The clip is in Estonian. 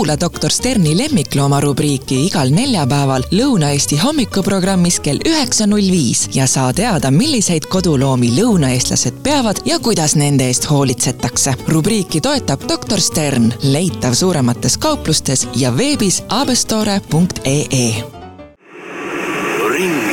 Kuula Dr. Sterni lemmiklooma rubriiki igal neljapäeval Lõuna-Eesti hommikuprogrammis kell 9.05 ja saa teada, milliseid koduloomi lõunaeestlased peavad ja kuidas nende eest hoolitsetakse. Rubriiki toetab Dr. Stern, leitav suuremates kauplustes ja veebis abestore.ee. Ring